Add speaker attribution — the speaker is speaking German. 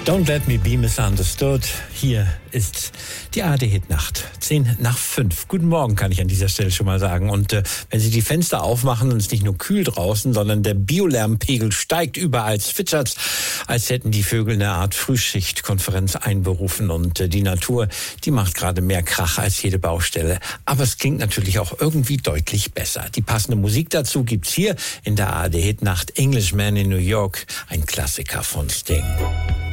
Speaker 1: Don't let me be misunderstood. Hier ist die ARD-Hit-Nacht. 5:10. Guten Morgen, kann ich an dieser Stelle schon mal sagen. Und wenn Sie die Fenster aufmachen, dann ist nicht nur kühl draußen, sondern der Biolärmpegel steigt überall, zwitschert's, als hätten die Vögel eine Art Frühschichtkonferenz einberufen. Und die Natur, die macht gerade mehr Krach als jede Baustelle. Aber es klingt natürlich auch irgendwie deutlich besser. Die passende Musik dazu gibt's hier in der ARD-Hit-Nacht. Englishman in New York, ein Klassiker von Sting.